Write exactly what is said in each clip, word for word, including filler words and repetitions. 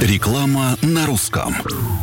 Реклама на русском.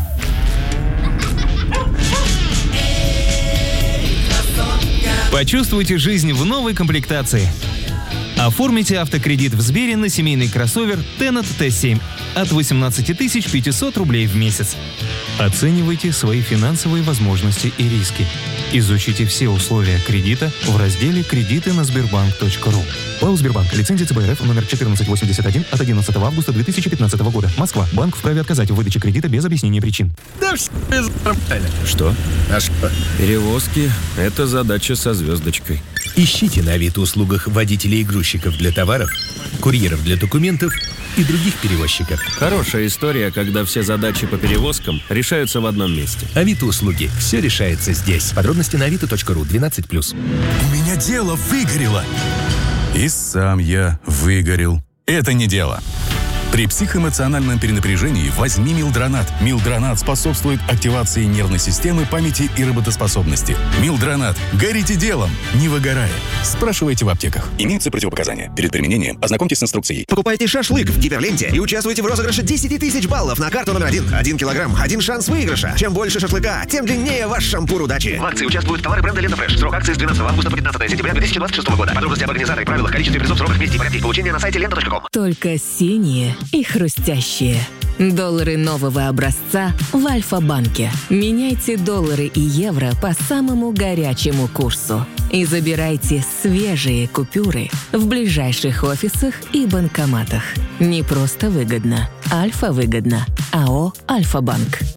Почувствуйте жизнь в новой комплектации. Оформите автокредит в Сбере на семейный кроссовер Tennet Т семь от восемнадцать тысяч пятьсот рублей в месяц. Оценивайте свои финансовые возможности и риски. Изучите все условия кредита в разделе «Кредиты на Сбербанк точка ру». ПАО «Сбербанк». Лицензия Ц Б Р Ф номер четырнадцать восемьдесят один от одиннадцатого августа две тысячи пятнадцатого года. Москва. Банк вправе отказать в выдаче кредита без объяснения причин. Да все нормально. Что? А что? Перевозки – это задача со звездочкой. Ищите на Авито-услугах водителей и грузчиков для товаров, курьеров для документов и других перевозчиков. Хорошая история, когда все задачи по перевозкам решаются в одном месте. Авито-услуги. Все решается здесь. Подробности на авито точка ру. двенадцать плюс. У меня дело выгорело. И сам я выгорел. Это не дело. При психоэмоциональном перенапряжении возьми Милдронат. Милдронат способствует активации нервной системы, памяти и работоспособности. Милдронат. Горите делом, не выгорая. Спрашивайте в аптеках. Имеются противопоказания. Перед применением ознакомьтесь с инструкцией. Покупайте шашлык в Гиперленте и участвуйте в розыгрыше десять тысяч баллов на карту номер один. Один килограмм, один шанс выигрыша. Чем больше шашлыка, тем длиннее ваш шампур удачи. В акции участвуют товары бренда Лента Фреш. Срок акции с двенадцатого августа по пятнадцатое сентября две тысячи двадцать шестого года. Подробности об организаторе, правилах, количестве призов, сроках, месте и порядке получения на сайте лента точка ком. Только синие и хрустящие. Доллары нового образца в Альфа-банке. Меняйте доллары и евро по самому горячему курсу. И забирайте свежие купюры в ближайших офисах и банкоматах. Не просто выгодно. Альфа-выгодно. АО «Альфа-банк».